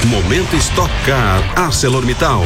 Momento Stock Car ArcelorMittal.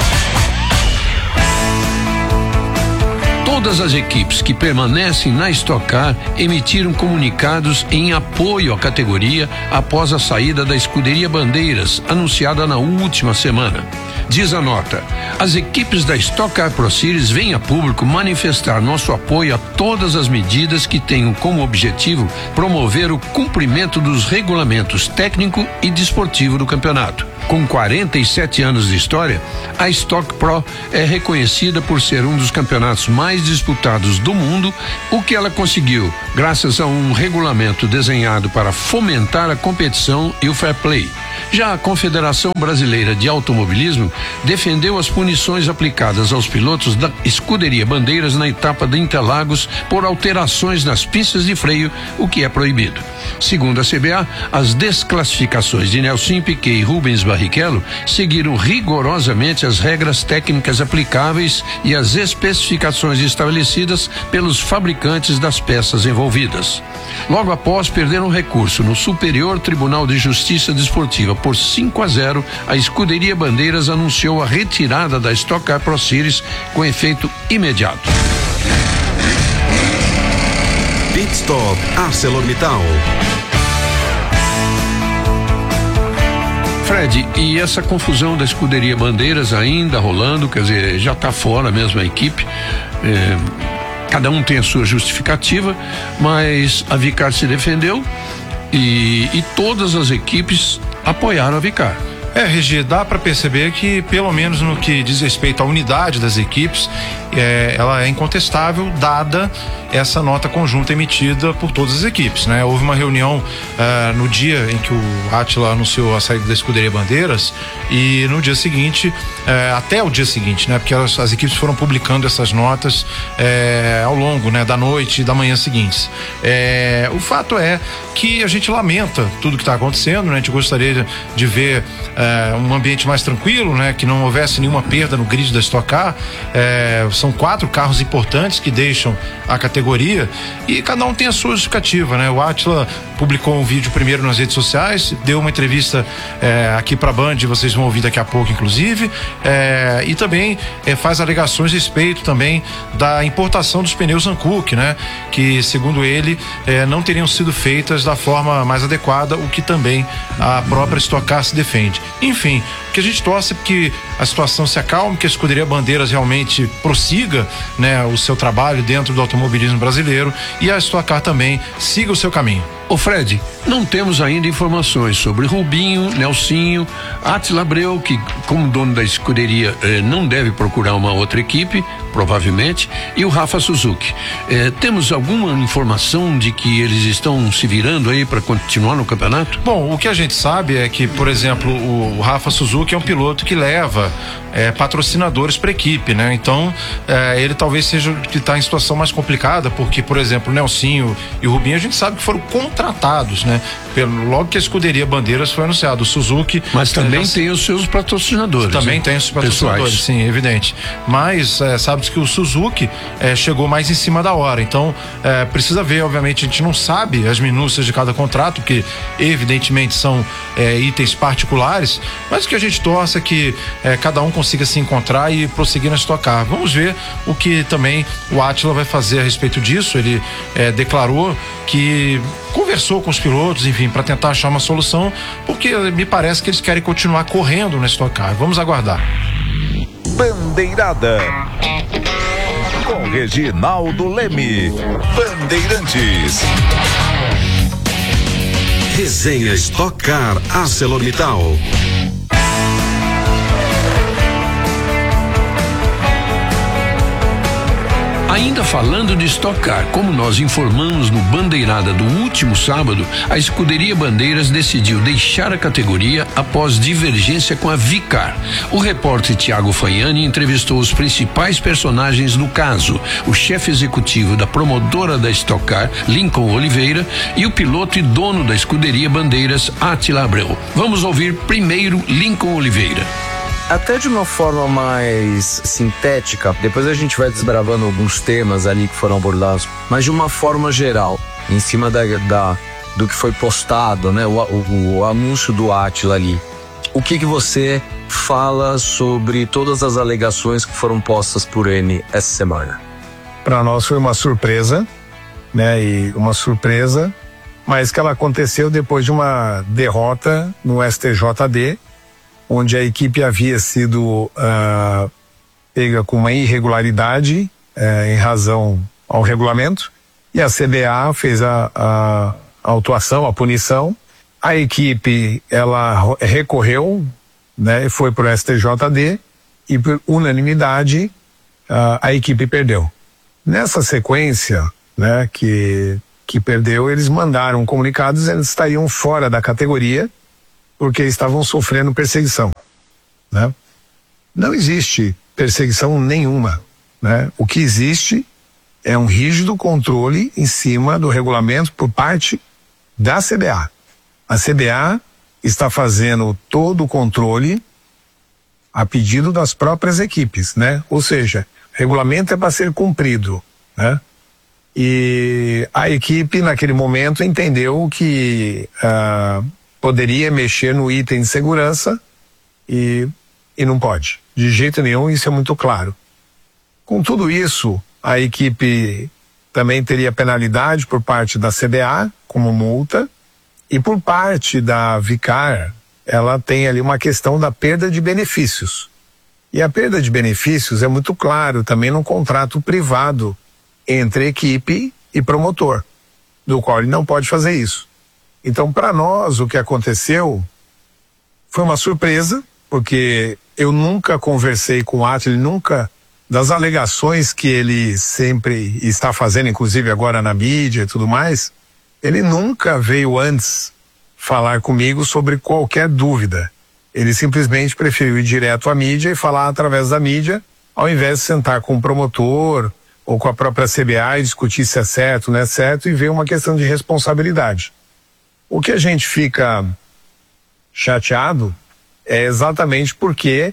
Todas as equipes que permanecem na Stock Car emitiram comunicados em apoio à categoria após a saída da Escuderia Bandeiras, anunciada na última semana. Diz a nota: as equipes da Stock Car Pro Series vêm a público manifestar nosso apoio a todas as medidas que tenham como objetivo promover o cumprimento dos regulamentos técnico e desportivo do campeonato. Com 47 anos de história, a Stock Pro é reconhecida por ser um dos campeonatos mais disputados do mundo, o que ela conseguiu graças a um regulamento desenhado para fomentar a competição e o fair play. Já a Confederação Brasileira de Automobilismo defendeu as punições aplicadas aos pilotos da Escuderia Bandeiras na etapa de Interlagos por alterações nas pistas de freio, o que é proibido. Segundo a CBA, as desclassificações de Nelson Piquet e Rubens Barrichello seguiram rigorosamente as regras técnicas aplicáveis e as especificações estabelecidas pelos fabricantes das peças envolvidas. Logo após perder um recurso no Superior Tribunal de Justiça Desportiva por 5-0, a Escuderia Bandeiras anunciou a retirada da Stock Car Pro Series com efeito imediato. Pit Stop ArcelorMittal. Fred, e essa confusão da Escuderia Bandeiras ainda rolando, quer dizer, já está fora mesmo a equipe, cada um tem a sua justificativa, mas a Vicar se defendeu e todas as equipes apoiaram a Vicar. Regi, dá para perceber que, pelo menos no que diz respeito à unidade das equipes, ela é incontestável, dada essa nota conjunta emitida por todas as equipes, né? Houve uma reunião no dia em que o Átila anunciou a saída da Escuderia Bandeiras e no dia seguinte, até o dia seguinte, né? Porque as equipes foram publicando essas notas ao longo, né, da noite e da manhã seguintes. O fato é que a gente lamenta tudo que está acontecendo, né? A gente gostaria de ver um ambiente mais tranquilo, né? Que não houvesse nenhuma perda no grid da Stock Car. São 4 carros importantes que deixam a categoria e cada um tem a sua justificativa, né? O Átila publicou um vídeo primeiro nas redes sociais, deu uma entrevista aqui pra Band, vocês vão ouvir daqui a pouco, inclusive, e também faz alegações a respeito também da importação dos pneus Hankook, né? Que, segundo ele, não teriam sido feitas da forma mais adequada, o que também a própria Stock Car se defende. Enfim, o que a gente torce é que a situação se acalme, que a Escuderia Bandeiras realmente prossiga, né, o seu trabalho dentro do automobilismo brasileiro e a Stock Car também siga o seu caminho. Ô Fred, não temos ainda informações sobre Rubinho, Nelsinho, Átila Abreu, que como dono da escuderia não deve procurar uma outra equipe, provavelmente, e o Rafa Suzuki. Temos alguma informação de que eles estão se virando aí para continuar no campeonato? Bom, o que a gente sabe é que, por exemplo, o Rafa Suzuki é um piloto que leva patrocinadores para a equipe, né? Então, ele talvez seja que está em situação mais complicada, porque, por exemplo, o Nelsinho e o Rubinho, a gente sabe que foram contratados, né? Logo que a Escuderia Bandeiras foi anunciado, o Suzuki. Mas também tem os seus patrocinadores. Também tem os seus patrocinadores, pessoais. Sim, evidente. Mas sabe que o Suzuki chegou mais em cima da hora. Então, precisa ver, obviamente, a gente não sabe as minúcias de cada contrato, que evidentemente são itens particulares, mas o que a gente torce é que cada um consiga se encontrar e prosseguir na Stock Car. Vamos ver o que também o Átila vai fazer a respeito disso. Ele declarou que conversou com os pilotos, enfim, para tentar achar uma solução, porque me parece que eles querem continuar correndo na Stock Car. Vamos aguardar. Bandeirada com Reginaldo Leme. Bandeirantes. Resenha Stock Car ArcelorMittal. Ainda falando de Stock Car, como nós informamos no Bandeirada do último sábado, a Escuderia Bandeiras decidiu deixar a categoria após divergência com a Vicar. O repórter Thiago Fagnani entrevistou os principais personagens do caso, o chefe executivo da promotora da Stock Car, Lincoln Oliveira, e o piloto e dono da Escuderia Bandeiras, Átila Abreu. Vamos ouvir primeiro Lincoln Oliveira. Até de uma forma mais sintética, depois a gente vai desbravando alguns temas ali que foram abordados, mas de uma forma geral, em cima do que foi postado, né? O anúncio do Átila ali. o que você fala sobre todas as alegações que foram postas por ele essa semana? Para nós foi uma surpresa, né? E uma surpresa, mas que ela aconteceu depois de uma derrota no STJD, onde a equipe havia sido pega com uma irregularidade em razão ao regulamento, e a CBA fez a autuação, a punição. A equipe, ela recorreu, né, e foi para o STJD, e por unanimidade a equipe perdeu. Nessa sequência, né, que perdeu, eles mandaram comunicados, eles estariam fora da categoria porque estavam sofrendo perseguição, né? Não existe perseguição nenhuma, né? O que existe é um rígido controle em cima do regulamento por parte da CBA. A CBA está fazendo todo o controle a pedido das próprias equipes, né? Ou seja, o regulamento é para ser cumprido, né? E a equipe naquele momento entendeu que poderia mexer no item de segurança e não pode. De jeito nenhum, isso é muito claro. Com tudo isso, a equipe também teria penalidade por parte da CBA, como multa, e por parte da Vicar, ela tem ali uma questão da perda de benefícios. E a perda de benefícios é muito claro também no contrato privado entre equipe e promotor, do qual ele não pode fazer isso. Então, para nós, o que aconteceu foi uma surpresa, porque eu nunca conversei com o Átila, nunca, das alegações que ele sempre está fazendo, inclusive agora na mídia e tudo mais, ele nunca veio antes falar comigo sobre qualquer dúvida. Ele simplesmente preferiu ir direto à mídia e falar através da mídia, ao invés de sentar com o promotor ou com a própria CBA e discutir se é certo, não é certo, e ver uma questão de responsabilidade. O que a gente fica chateado é exatamente porque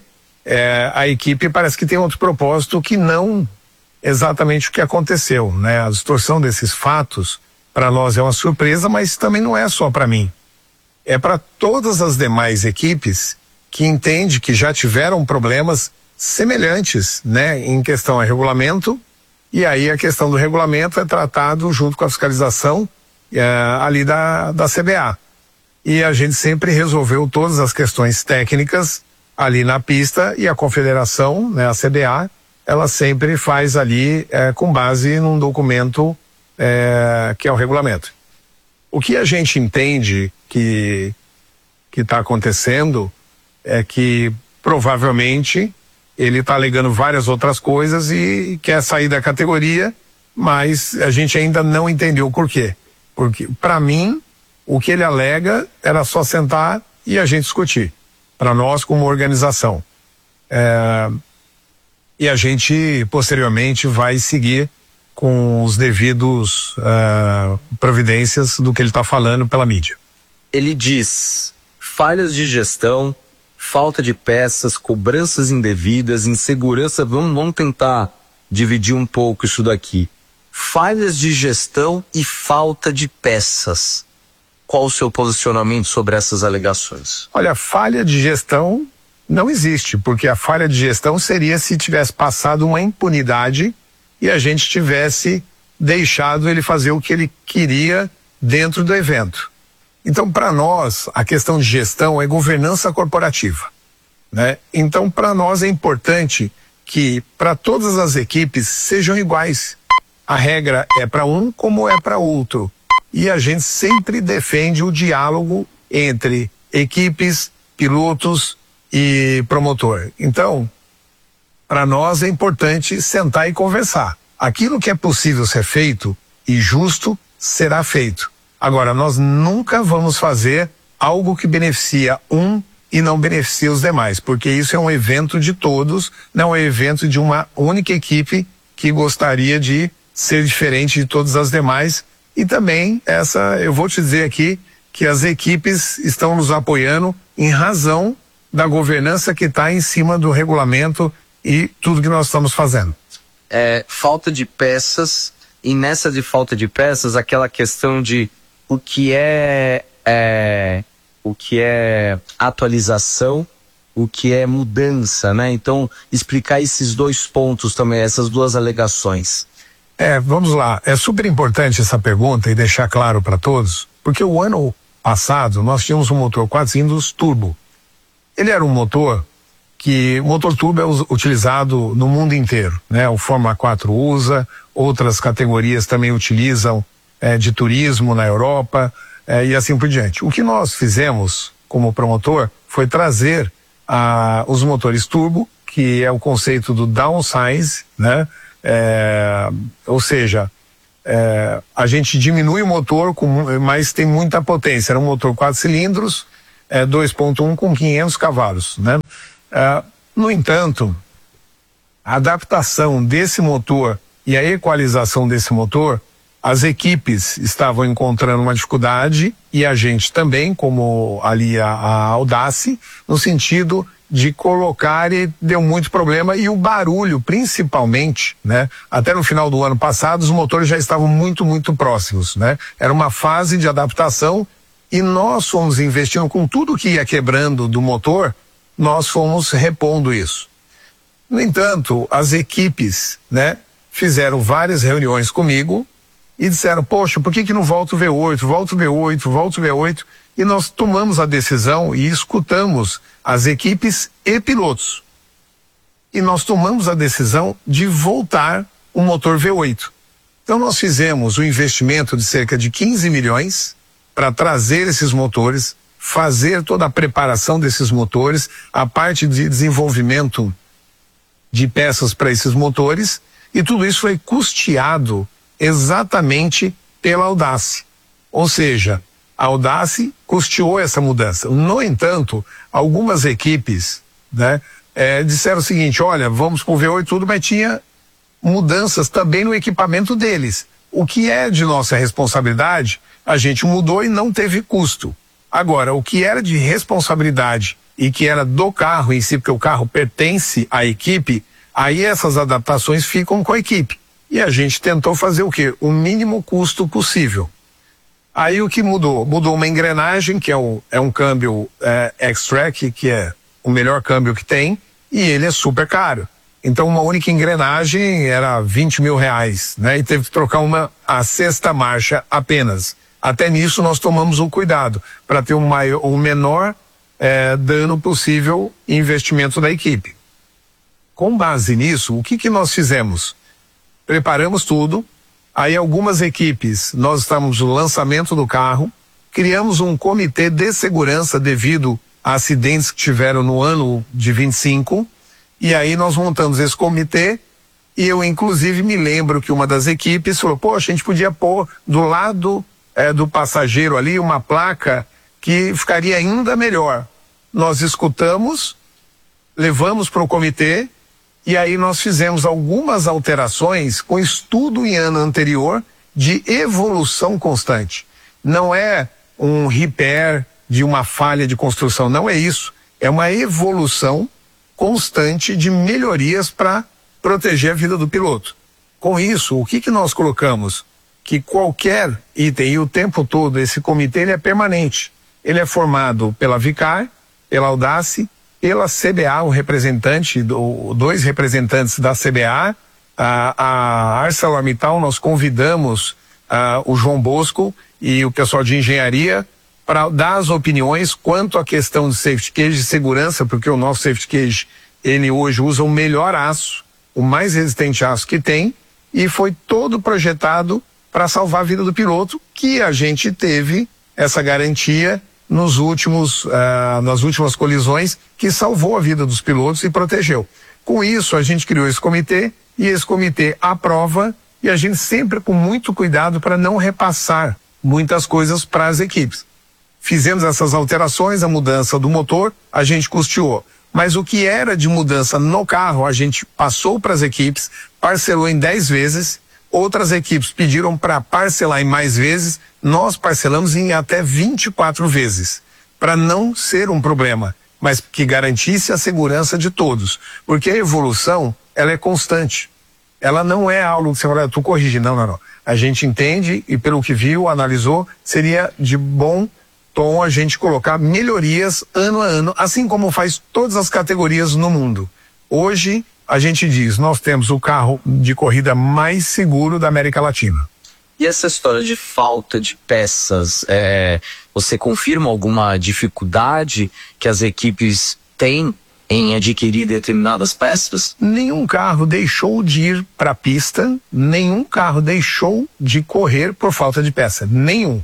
a equipe parece que tem outro propósito que não exatamente o que aconteceu, né? A distorção desses fatos para nós é uma surpresa, mas também não é só para mim. É para todas as demais equipes que entendem que já tiveram problemas semelhantes, né, em questão a regulamento, e aí a questão do regulamento é tratado junto com a fiscalização ali da CBA. E a gente sempre resolveu todas as questões técnicas ali na pista, e a confederação, né, a CBA, ela sempre faz ali com base num documento que é o regulamento. O que a gente entende que está acontecendo é que provavelmente ele está alegando várias outras coisas e quer sair da categoria, mas a gente ainda não entendeu por quê. Porque, para mim, o que ele alega era só sentar e a gente discutir, para nós como organização. E a gente, posteriormente, vai seguir com os devidos providências do que ele está falando pela mídia. Ele diz: falhas de gestão, falta de peças, cobranças indevidas, insegurança. Vamos tentar dividir um pouco isso daqui. Falhas de gestão e falta de peças. Qual o seu posicionamento sobre essas alegações? Olha, falha de gestão não existe, porque a falha de gestão seria se tivesse passado uma impunidade e a gente tivesse deixado ele fazer o que ele queria dentro do evento. Então, para nós, a questão de gestão é governança corporativa, né? Então, para nós é importante que para todas as equipes sejam iguais. A regra é para um como é para outro. E a gente sempre defende o diálogo entre equipes, pilotos e promotor. Então, para nós é importante sentar e conversar. Aquilo que é possível ser feito e justo será feito. Agora, nós nunca vamos fazer algo que beneficia um e não beneficia os demais, porque isso é um evento de todos, não é um evento de uma única equipe que gostaria de ser diferente de todas as demais. E também eu vou te dizer aqui que as equipes estão nos apoiando em razão da governança que está em cima do regulamento e tudo que nós estamos fazendo. Falta de peças, e nessa de falta de peças, aquela questão de o que é o que é atualização, o que é mudança, né? Então, explicar esses dois pontos também, essas duas alegações. Vamos lá. É super importante essa pergunta e deixar claro para todos, porque o ano passado nós tínhamos um motor 4 cilindros turbo. Ele era um motor que, o motor turbo é utilizado no mundo inteiro, né? O Fórmula 4 usa, outras categorias também utilizam de turismo na Europa e assim por diante. O que nós fizemos como promotor foi trazer os motores turbo, que é o conceito do downsize, né? Ou seja, a gente diminui o motor, mas tem muita potência. Era um motor 4 cilindros, 2.1 com 500 cavalos, né? No entanto, a adaptação desse motor e a equalização desse motor, as equipes estavam encontrando uma dificuldade e a gente também, como ali a Audace, no sentido de colocar, e deu muito problema, e o barulho principalmente, né? Até no final do ano passado os motores já estavam muito próximos, né? Era uma fase de adaptação e nós fomos investindo com tudo que ia quebrando do motor, nós fomos repondo isso. No entanto, as equipes, né, fizeram várias reuniões comigo e disseram, poxa, por que não volta o V8, volta o V8, volta o V8? E nós tomamos a decisão e escutamos as equipes e pilotos. E nós tomamos a decisão de voltar o motor V8. Então nós fizemos um investimento de cerca de 15 milhões para trazer esses motores, fazer toda a preparação desses motores, a parte de desenvolvimento de peças para esses motores, e tudo isso foi custeado exatamente pela Audace. Ou seja, a Audace custeou essa mudança. No entanto, algumas equipes, né, disseram o seguinte, olha, vamos com o V8 e tudo, mas tinha mudanças também no equipamento deles. O que é de nossa responsabilidade, a gente mudou e não teve custo. Agora, o que era de responsabilidade e que era do carro em si, porque o carro pertence à equipe, aí essas adaptações ficam com a equipe. E a gente tentou fazer o quê? O mínimo custo possível. Aí o que mudou? Mudou uma engrenagem, que é um câmbio X-Track, que é o melhor câmbio que tem, e ele é super caro. Então uma única engrenagem era 20 mil reais, né? E teve que trocar a sexta marcha apenas. Até nisso nós tomamos o cuidado, para ter o menor dano possível em investimento da equipe. Com base nisso, o que nós fizemos? Preparamos tudo, aí algumas equipes, nós estamos no lançamento do carro, criamos um comitê de segurança devido a acidentes que tiveram no ano de 25, e aí nós montamos esse comitê, e eu inclusive me lembro que uma das equipes falou, poxa, a gente podia pôr do lado do passageiro ali uma placa que ficaria ainda melhor. Nós escutamos, levamos para o comitê, e aí nós fizemos algumas alterações com estudo em ano anterior de evolução constante. Não é um repair de uma falha de construção, não é isso. É uma evolução constante de melhorias para proteger a vida do piloto. Com isso, o que nós colocamos? Que qualquer item, e o tempo todo, esse comitê ele é permanente. Ele é formado pela Vicar, pela Audace, pela CBA, o representante, dois representantes da CBA, a ArcelorMittal, nós convidamos o João Bosco e o pessoal de engenharia para dar as opiniões quanto à questão de safety cage de segurança, porque o nosso safety cage, ele hoje usa o melhor aço, o mais resistente aço que tem, e foi todo projetado para salvar a vida do piloto, que a gente teve essa garantia nas últimas colisões, que salvou a vida dos pilotos e protegeu. Com isso, a gente criou esse comitê, e esse comitê aprova, e a gente sempre com muito cuidado para não repassar muitas coisas para as equipes. Fizemos essas alterações, a mudança do motor, a gente custeou. Mas o que era de mudança no carro, a gente passou para as equipes, parcelou em 10 vezes, outras equipes pediram para parcelar em mais vezes, nós parcelamos em até 24 vezes, para não ser um problema, mas que garantisse a segurança de todos. Porque a evolução, ela é constante. Ela não é algo que você fala, tu corrige, não. A gente entende e pelo que viu, analisou, seria de bom tom a gente colocar melhorias ano a ano, assim como faz todas as categorias no mundo. Hoje, a gente diz, nós temos o carro de corrida mais seguro da América Latina. E essa história de falta de peças, você confirma alguma dificuldade que as equipes têm em adquirir determinadas peças? Nenhum carro deixou de ir para a pista, nenhum carro deixou de correr por falta de peça. Nenhum.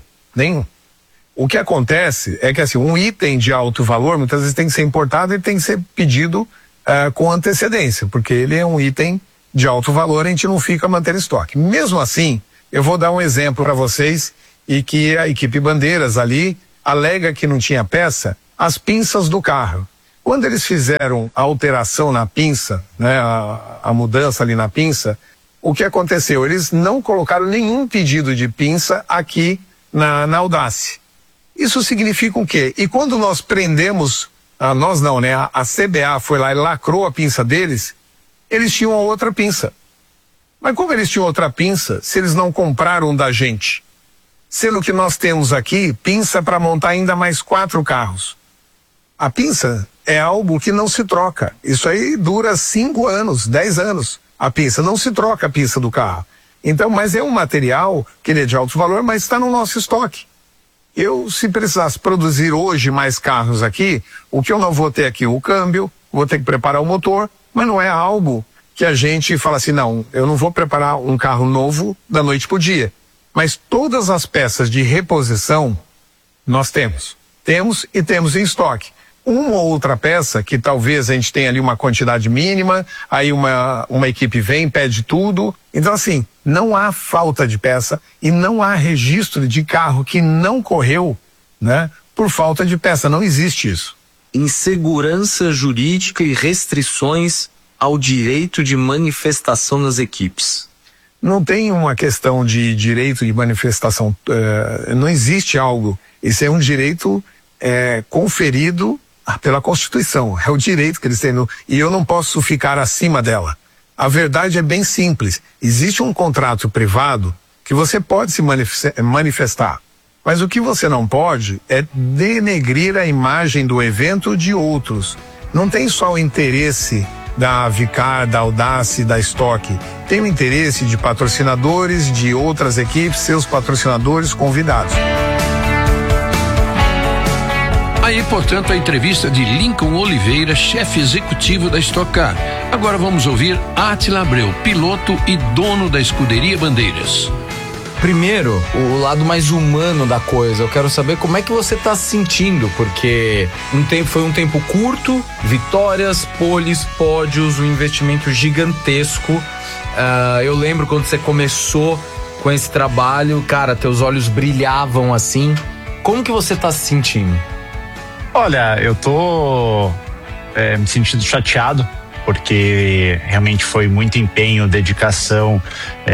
O que acontece é que assim, um item de alto valor muitas vezes tem que ser importado e tem que ser pedido com antecedência, porque ele é um item de alto valor, a gente não fica mantendo estoque. Mesmo assim, eu vou dar um exemplo para vocês e que a equipe Bandeiras ali alega que não tinha peça, as pinças do carro. Quando eles fizeram a alteração na pinça, né, a mudança ali na pinça, o que aconteceu? Eles não colocaram nenhum pedido de pinça aqui na Audace. Isso significa o quê? E quando nós prendemos, nós não, né? A CBA foi lá e lacrou a pinça deles, eles tinham outra pinça. Mas como eles tinham outra pinça, se eles não compraram da gente? Sendo que nós temos aqui pinça para montar ainda mais 4 carros. A pinça é algo que não se troca. Isso aí dura 5 anos, 10 anos. A pinça não se troca, a pinça do carro. Então, mas é um material que ele é de alto valor, mas está no nosso estoque. Eu, se precisasse produzir hoje mais carros aqui, o que eu não vou ter aqui? O câmbio, vou ter que preparar o motor, mas não é algo que a gente fala assim, não, eu não vou preparar um carro novo da noite pro dia. Mas todas as peças de reposição, nós temos. Temos e temos em estoque. Uma ou outra peça que talvez a gente tenha ali uma quantidade mínima, aí uma equipe vem, pede tudo. Então assim, não há falta de peça e não há registro de carro que não correu, né, por falta de peça. Não existe isso. Insegurança jurídica e restrições ao direito de manifestação nas equipes. Não tem uma questão de direito de manifestação, não existe algo. Esse é um direito conferido pela Constituição, é o direito que eles têm, e eu não posso ficar acima dela. A verdade é bem simples, existe um contrato privado que você pode se manifestar, mas o que você não pode é denegrir a imagem do evento de outros. Não tem só o interesse da Vicar, da Audace, da Stock, tem o interesse de patrocinadores de outras equipes, seus patrocinadores convidados. Aí, portanto, a entrevista de Lincoln Oliveira, chefe executivo da Stock Car. Agora vamos ouvir Átila Abreu, piloto e dono da escuderia Bandeiras. Primeiro, o lado mais humano da coisa. Eu quero saber como é que você tá se sentindo, porque foi um tempo curto, vitórias, poles, pódios, um investimento gigantesco. Eu lembro quando você começou com esse trabalho, cara, teus olhos brilhavam assim. Como que você tá se sentindo? Olha, eu tô me sentindo chateado, porque realmente foi muito empenho, dedicação,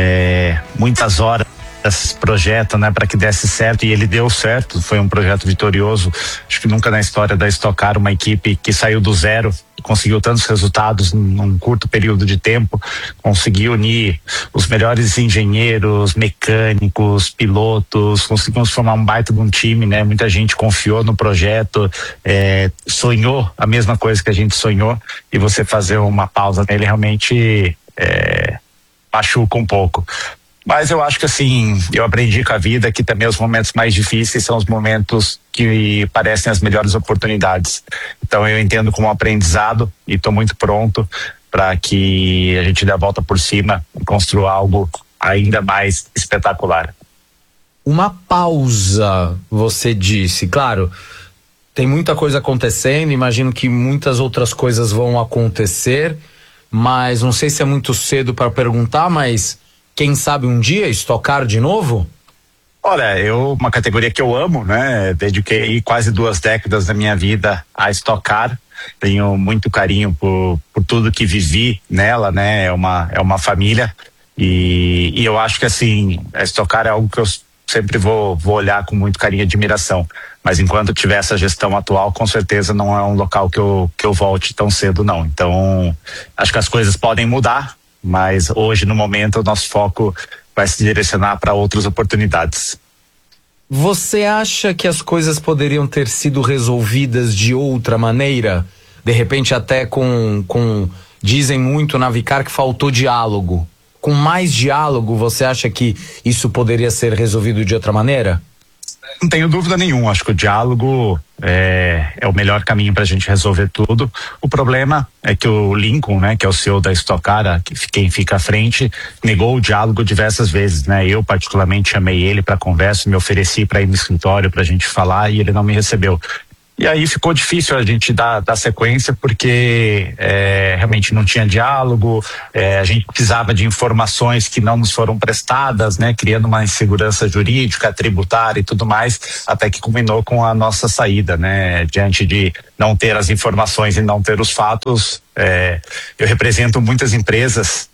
muitas horas esse projeto, né, para que desse certo, e ele deu certo, foi um projeto vitorioso. Acho que nunca na história da Stock Car uma equipe que saiu do zero conseguiu tantos resultados num curto período de tempo, conseguiu unir os melhores engenheiros, mecânicos, pilotos, conseguimos formar um baita de um time, né? Muita gente confiou no projeto, sonhou a mesma coisa que a gente sonhou, e você fazer uma pausa nele realmente machuca um pouco. Mas eu acho que assim, eu aprendi com a vida que também os momentos mais difíceis são os momentos que parecem as melhores oportunidades. Então eu entendo como um aprendizado e estou muito pronto para que a gente dê a volta por cima e construa algo ainda mais espetacular. Uma pausa, você disse. Claro, tem muita coisa acontecendo, imagino que muitas outras coisas vão acontecer, mas não sei se é muito cedo para perguntar, mas quem sabe um dia Stock Car de novo? Olha, uma categoria que eu amo, né? Dediquei quase 2 décadas da minha vida a Stock Car. Tenho muito carinho por tudo que vivi nela, né? É uma família, e eu acho que assim, a Stock Car é algo que eu sempre vou olhar com muito carinho e admiração. Mas enquanto tiver essa gestão atual, com certeza não é um local que eu volte tão cedo, não. Então, acho que as coisas podem mudar, mas hoje, no momento, o nosso foco vai se direcionar para outras oportunidades. Você acha que as coisas poderiam ter sido resolvidas de outra maneira? De repente até dizem muito na Vicar que faltou diálogo. Com mais diálogo, você acha que isso poderia ser resolvido de outra maneira? Não tenho dúvida nenhuma, acho que o diálogo é o melhor caminho para a gente resolver tudo. O problema é que o Lincoln, né, que é o CEO da Stock Car, quem fica à frente, negou o diálogo diversas vezes, né? Eu particularmente chamei ele para conversa, me ofereci para ir no escritório para a gente falar e ele não me recebeu. E aí ficou difícil a gente dar sequência porque realmente não tinha diálogo, a gente precisava de informações que não nos foram prestadas, né, criando uma insegurança jurídica, tributária e tudo mais, até que culminou com a nossa saída, né, diante de não ter as informações e não ter os fatos. Eu represento muitas empresas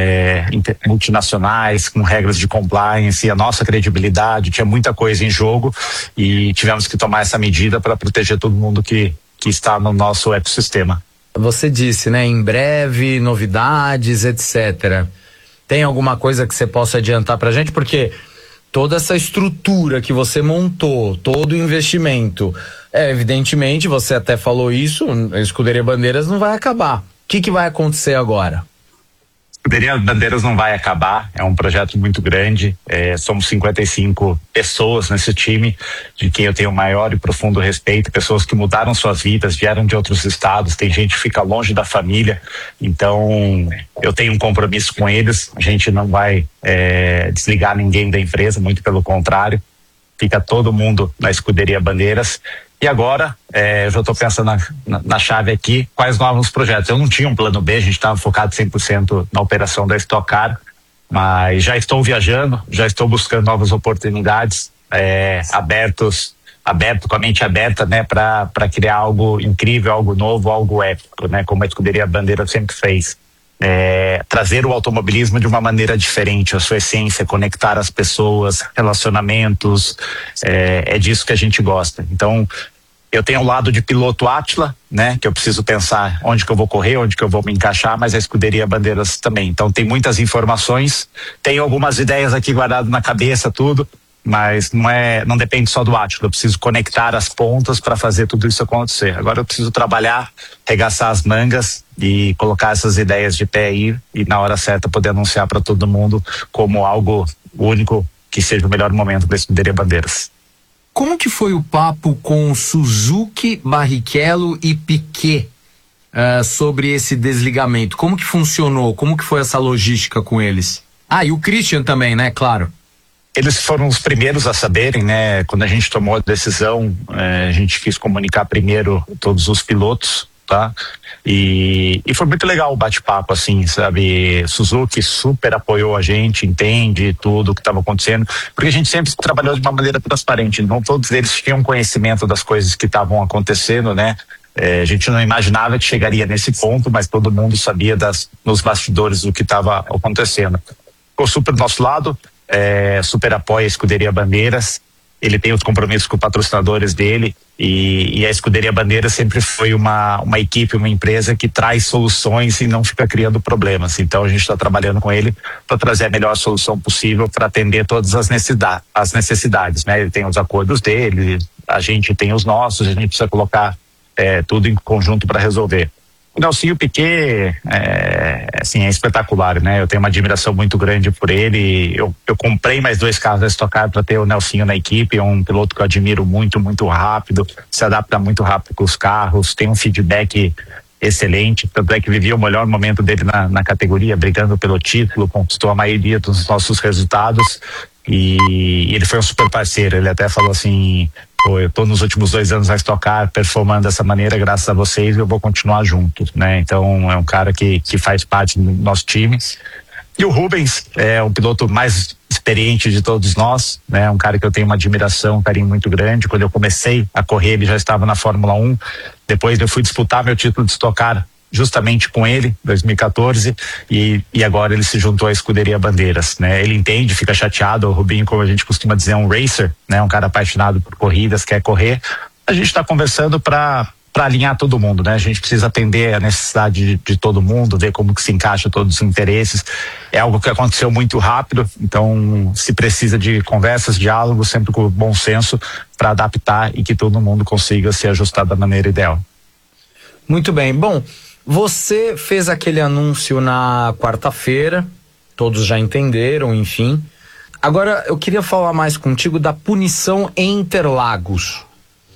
multinacionais com regras de compliance, e a nossa credibilidade tinha muita coisa em jogo e tivemos que tomar essa medida para proteger todo mundo que está no nosso ecossistema. Você disse, né, em breve, novidades, etc. Tem alguma coisa que você possa adiantar pra gente? Porque toda essa estrutura que você montou, todo o investimento, evidentemente, você até falou isso, a Escuderia Bandeiras não vai acabar. O que vai acontecer agora? Escuderia Bandeiras não vai acabar, é um projeto muito grande, somos 55 pessoas nesse time, de quem eu tenho maior e profundo respeito, pessoas que mudaram suas vidas, vieram de outros estados, tem gente que fica longe da família, então eu tenho um compromisso com eles, a gente não vai desligar ninguém da empresa, muito pelo contrário, fica todo mundo na Escuderia Bandeiras. E agora, eu já estou pensando na chave aqui, quais novos projetos. Eu não tinha um plano B, a gente estava focado 100% na operação da Stock Car, mas já estou viajando, já estou buscando novas oportunidades, aberto, com a mente aberta, né, para criar algo incrível, algo novo, algo épico, né, como a Escuderia Bandeira sempre fez. Trazer o automobilismo de uma maneira diferente, a sua essência, conectar as pessoas, relacionamentos, é disso que a gente gosta. Então, eu tenho o lado de piloto Átila, né, que eu preciso pensar onde que eu vou correr, onde que eu vou me encaixar, mas a Escuderia Bandeiras também. Então, tem muitas informações, tenho algumas ideias aqui guardadas na cabeça, tudo, mas não depende só do Átila, eu preciso conectar as pontas para fazer tudo isso acontecer. Agora eu preciso trabalhar, regaçar as mangas e colocar essas ideias de pé aí e na hora certa poder anunciar para todo mundo como algo único, que seja o melhor momento da Escuderia Bandeiras. Como que foi o papo com Suzuki, Barrichello e Piquet sobre esse desligamento? Como que funcionou? Como que foi essa logística com eles? E o Christian também, né? Claro. Eles foram os primeiros a saberem, né? Quando a gente tomou a decisão, a gente quis comunicar primeiro todos os pilotos, tá? E foi muito legal o bate-papo, assim, sabe? Suzuki super apoiou a gente, entende tudo o que estava acontecendo, porque a gente sempre trabalhou de uma maneira transparente, não todos eles tinham conhecimento das coisas que estavam acontecendo, né? A gente não imaginava que chegaria nesse ponto, mas todo mundo sabia nos bastidores do que estava acontecendo. Ficou super do nosso lado, super apoia a Escuderia Bandeiras, ele tem os compromissos com os patrocinadores dele e a Escuderia Bandeiras sempre foi uma equipe, uma empresa que traz soluções e não fica criando problemas. Então a gente está trabalhando com ele para trazer a melhor solução possível para atender todas as necessidades, né? Ele tem os acordos dele, a gente tem os nossos, a gente precisa colocar tudo em conjunto para resolver. O Nelsinho Piquet é espetacular, né? Eu tenho uma admiração muito grande por ele. Eu comprei mais 2 carros da Stock Car para ter o Nelsinho na equipe. É um piloto que eu admiro muito, muito rápido, se adapta muito rápido com os carros, tem um feedback excelente, tanto é que vivia o melhor momento dele na categoria, brigando pelo título, conquistou a maioria dos nossos resultados e ele foi um super parceiro. Ele até falou assim: eu tô nos últimos 2 anos na Stock Car performando dessa maneira graças a vocês e eu vou continuar junto, né? Então é um cara que faz parte do nosso time. E o Rubens é o piloto mais experiente de todos nós, né? Um cara que eu tenho uma admiração, um carinho muito grande. Quando eu comecei a correr, ele já estava na Fórmula 1. Depois eu fui disputar meu título de Stock Car justamente com ele, 2014, e agora ele se juntou à Escuderia Bandeiras, né? Ele entende, fica chateado. O Rubinho, como a gente costuma dizer, é um racer, né? Um cara apaixonado por corridas, quer correr. A gente está conversando para para alinhar todo mundo, né? A gente precisa atender a necessidade de todo mundo, ver como que se encaixa todos os interesses. É algo que aconteceu muito rápido, então se precisa de conversas, diálogos, sempre com bom senso para adaptar e que todo mundo consiga se ajustar da maneira ideal. Muito bem. Bom, você fez aquele anúncio na quarta-feira, todos já entenderam, enfim. Agora eu queria falar mais contigo da punição em Interlagos.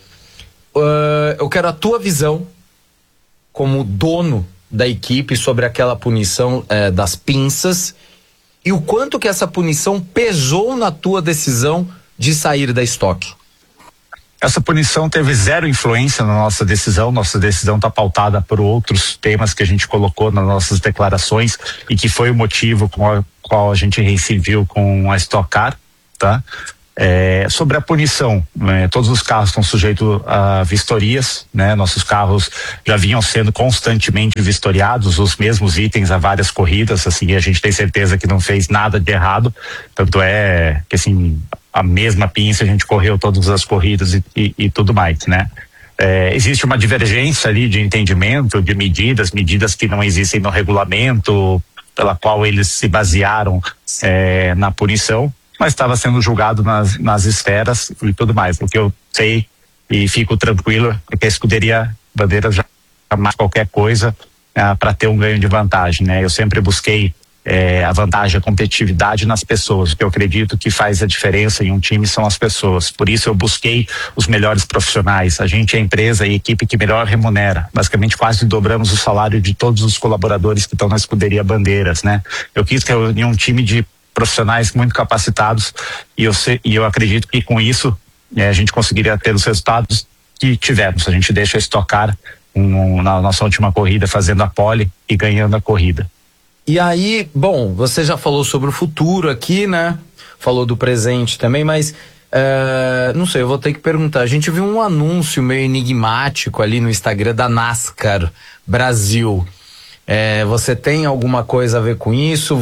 Eu quero a tua visão como dono da equipe sobre aquela punição das pinças e o quanto que essa punição pesou na tua decisão de sair da Stock. Essa punição teve zero influência na nossa decisão está pautada por outros temas que a gente colocou nas nossas declarações e que foi o motivo com o qual a gente reincidiu com a Stock Car, tá? Sobre a punição, todos os carros estão sujeitos a vistorias, né? Nossos carros já vinham sendo constantemente vistoriados, os mesmos itens a várias corridas, assim, a gente tem certeza que não fez nada de errado, tanto é que assim, a mesma pinça a gente correu todas as corridas e tudo mais, né? Existe uma divergência ali de entendimento, de medidas que não existem no regulamento, pela qual eles se basearam na punição, mas estava sendo julgado nas esferas e tudo mais. O que eu sei e fico tranquilo é que a escuderia Bandeiras jamais qualquer coisa para ter um ganho de vantagem, né? Eu sempre busquei a vantagem, a competitividade nas pessoas. O que eu acredito que faz a diferença em um time são as pessoas. Por isso eu busquei os melhores profissionais. A gente é a empresa e a equipe que melhor remunera. Basicamente quase dobramos o salário de todos os colaboradores que estão na escuderia Bandeiras, né? Eu quis reunir um time de profissionais muito capacitados e eu acredito que com isso a gente conseguiria ter os resultados que tivemos. A gente deixa Stock Car na nossa última corrida fazendo a pole e ganhando a corrida. E aí, bom, você já falou sobre o futuro aqui, né? Falou do presente também, mas não sei, eu vou ter que perguntar. A gente viu um anúncio meio enigmático ali no Instagram da NASCAR Brasil. Você tem alguma coisa a ver com isso?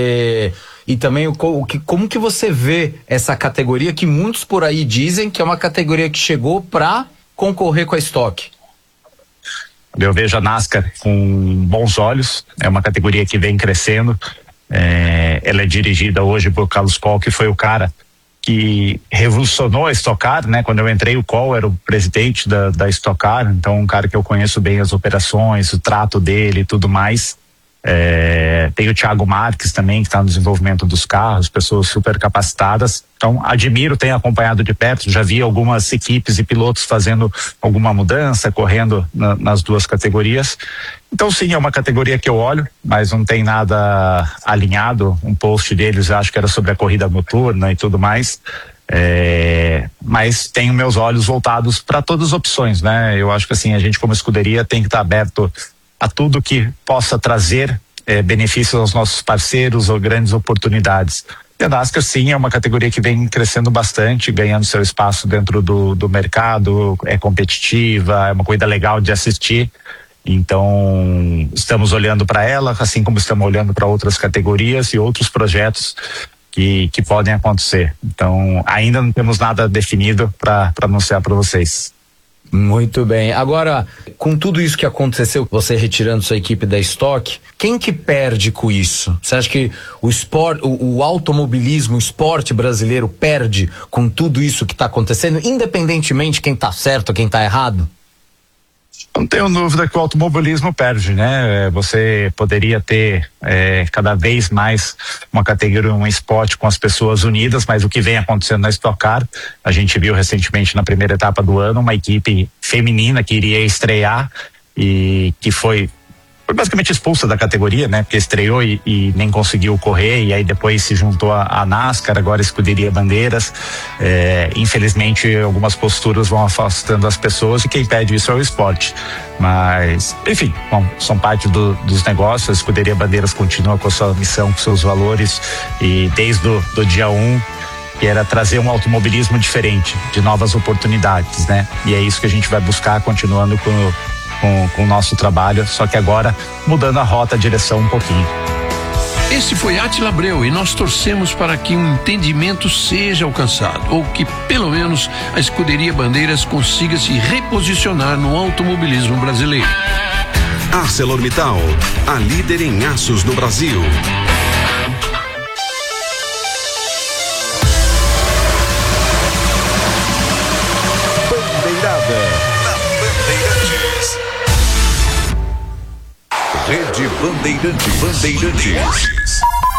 E também como que você vê essa categoria que muitos por aí dizem que é uma categoria que chegou para concorrer com a Stock? Eu vejo a NASCAR com bons olhos, é uma categoria que vem crescendo, ela é dirigida hoje por Carlos Coll, que foi o cara que revolucionou a Stock Car, né? Quando eu entrei, o Coll era o presidente da Stock Car, então um cara que eu conheço bem as operações, o trato dele e tudo mais. Tem o Thiago Marques também, que está no desenvolvimento dos carros, pessoas super capacitadas. Então, admiro, tenho acompanhado de perto, já vi algumas equipes e pilotos fazendo alguma mudança, correndo nas duas categorias. Então, sim, é uma categoria que eu olho, mas não tem nada alinhado. Um post deles, acho que era sobre a corrida noturna e tudo mais. Mas tenho meus olhos voltados para todas as opções, né? Eu acho que assim, a gente como escuderia tem que estar aberto a tudo que possa trazer benefícios aos nossos parceiros ou grandes oportunidades. E a NASCAR sim é uma categoria que vem crescendo bastante, ganhando seu espaço dentro do mercado, é competitiva, é uma corrida legal de assistir. Então estamos olhando para ela, assim como estamos olhando para outras categorias e outros projetos que podem acontecer. Então ainda não temos nada definido para anunciar para vocês. Muito bem. Agora, com tudo isso que aconteceu, você retirando sua equipe da Stock, quem que perde com isso? Você acha que o automobilismo, o esporte brasileiro perde com tudo isso que está acontecendo, independentemente de quem está certo ou quem está errado? Não tenho dúvida que o automobilismo perde, né? Você poderia ter cada vez mais uma categoria, um esporte com as pessoas unidas, mas o que vem acontecendo na Stock Car, a gente viu recentemente na primeira etapa do ano uma equipe feminina que iria estrear e que foi basicamente expulsa da categoria, né? Porque estreou e nem conseguiu correr, e aí depois se juntou a NASCAR, agora escuderia Bandeiras. Infelizmente algumas posturas vão afastando as pessoas e quem pede isso é o esporte. Mas, enfim, são parte dos negócios. A escuderia Bandeiras continua com a sua missão, com seus valores, e desde o dia 1, que era trazer um automobilismo diferente, de novas oportunidades, né? E é isso que a gente vai buscar, continuando com o nosso trabalho, só que agora mudando a rota, a direção um pouquinho. Esse foi Átila Abreu e nós torcemos para que um entendimento seja alcançado, ou que pelo menos a Escuderia Bandeiras consiga se reposicionar no automobilismo brasileiro. ArcelorMittal, a líder em aços no Brasil. Bandeirada na Bandeirantes. Rede Bandeirantes.